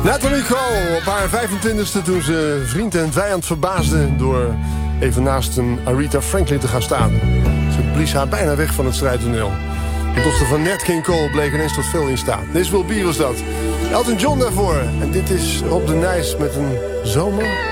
Natalie Cole op haar 25e toen ze vriend en vijand verbaasde door even naast een Aretha Franklin te gaan staan. Ze blies haar bijna weg van het strijdtoneel. De dochter van Nat King Cole bleek ineens tot veel in staat. This Will Be was dat. Elton John daarvoor. En dit is Rob de Nijs met een zomer